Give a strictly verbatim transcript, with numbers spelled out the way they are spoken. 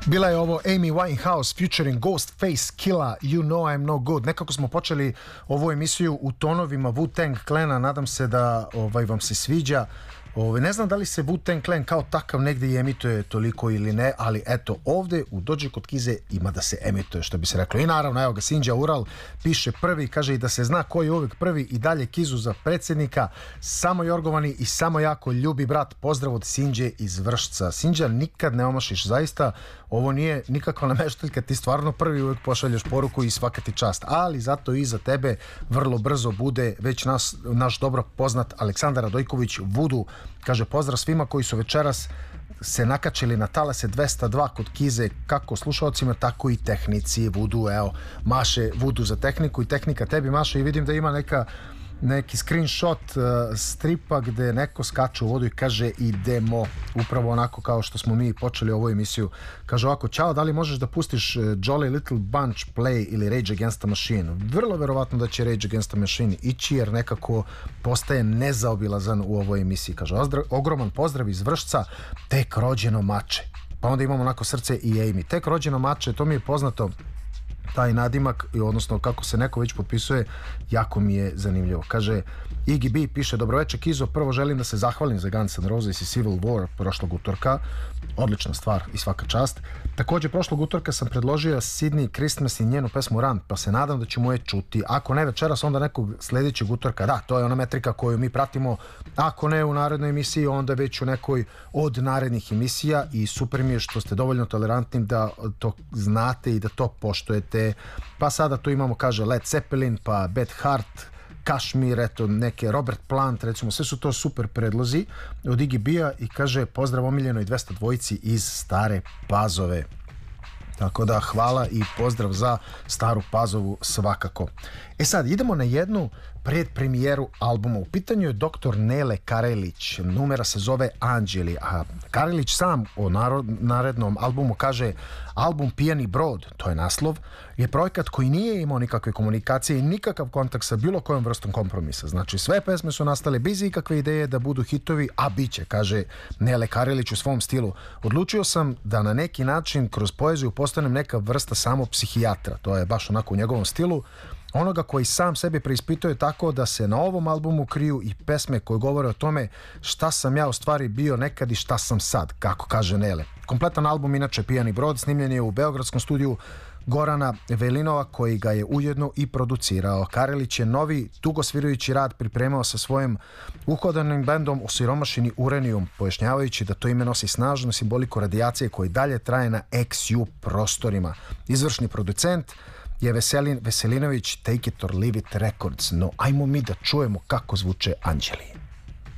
Bila je ovo Amy Winehouse featuring Ghostface Killah, You Know I'm No Good. Nekako smo počeli ovu emisiju u tonovima Wu-Tang Clana, nadam se da ovaj, vam se sviđa. Ove, ne znam da li se Wu-Tang Clan kao takav negdje i emituje toliko ili ne, ali eto, ovdje u Dođe kod Kize ima da se emituje, što bi se reklo. I naravno, evo ga, Sinđa Ural piše prvi, kaže i da se zna ko je uvijek prvi i dalje Kizu za predsjednika. Samo Jorgovani i samo jako ljubi brat. Pozdrav od Sinđe iz Vršca. Sinđa, nikad ne omašiš, zaista. Ovo nije nikakva nameštaljka, ti stvarno prvi uvijek pošalješ poruku i svaka ti čast. Ali zato i za tebe vrlo brzo bude već nas, naš dobro poznat Aleksandar Radojković Vudu. Kaže pozdrav svima koji su večeras se nakačili na talase dvesta dva kod Kize, kako slušalcima, tako i tehnici. Vudu, evo, maše Vudu za tehniku i tehnika tebi maše i vidim da ima neka neki screenshot uh, stripa gde neko skače u vodu i kaže idemo, upravo onako kao što smo mi počeli ovu emisiju. Kaže ovako, čao, da li možeš da pustiš uh, Jolly Little Bunch Play ili Rage Against the Machine? Vrlo verovatno da će Rage Against the Machine ići jer nekako postaje nezaobilazan u ovoj emisiji. Kaže, ozdrav, ogroman pozdrav iz Vršca, tek rođeno mače. Pa onda imamo onako srce i Amy. Tek rođeno mače, to mi je poznato, taj nadimak, odnosno kako se neko već potpisuje, jako mi je zanimljivo. Kaže, Iggy B piše, dobroveče Kizo, prvo želim da se zahvalim za Guns N' Roses i Civil War prošlog utorka, odlična stvar i svaka čast. Također prošlog utorka sam predložio Sydney Christmas i njenu pesmu Run, pa se nadam da ćemo je čuti. Ako ne večeras, onda nekog sljedećeg utorka. Da, to je ona metrika koju mi pratimo. Ako ne u narednoj emisiji, onda već u nekoj od narednih emisija i super mi je što ste dovoljno tolerantni da to znate i da to poštujete. Pa sada tu imamo, kaže, Led Zeppelin, pa Beth Hart, Kashmir, eto, neke Robert Plant, recimo, sve su to super predlozi od Iggy B-a i kaže pozdrav omiljenoj dvesta dvojici iz Stare Pazove. Tako da hvala i pozdrav za Staru Pazovu svakako. E sad, idemo na jednu predpremijeru albuma. U pitanju je doktor Nele Karelić. Numera se zove Anđeli. A Karelić sam o narednom albumu kaže album Pijani brod, to je naslov, je projekat koji nije imao nikakve komunikacije i nikakav kontakt sa bilo kojom vrstom kompromisa. Znači sve pesme su nastale bez ikakve ideje da budu hitovi, a bit će, kaže Nele Karelić u svom stilu. Odlučio sam da na neki način kroz poeziju postanem neka vrsta samopsihijatra. To je baš onako u njegovom stilu. Onoga koji sam sebi preispituje tako da se na ovom albumu kriju i pesme koje govore o tome šta sam ja u stvari bio nekad i šta sam sad, kako kaže Nele. Kompletan album, inače Pijani brod, snimljen je u beogradskom studiju Gorana Velinova, koji ga je ujedno i producirao. Karelić je novi, dugosvirajući rad pripremao sa svojim uhodanim bendom Osiromašeni uranijum, pojašnjavajući da to ime nosi snažnu simboliku radijacije koji dalje traje na X U prostorima. Izvršni producent je Veselin Veselinović, Take It or Leave It Records. No, ajmo mi da čujemo kako zvuče Anđeli.